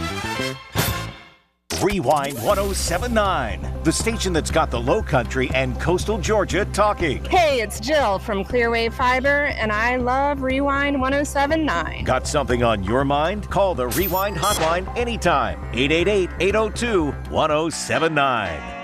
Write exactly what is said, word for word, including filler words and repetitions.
Rewind one oh seven point nine, the station that's got the Low Country and coastal Georgia talking. Hey, it's Jill from Clearwave Fiber, and I love Rewind one oh seven point nine. Got something on your mind? Call the Rewind hotline anytime. eight eight eight, eight oh two, one oh seven nine.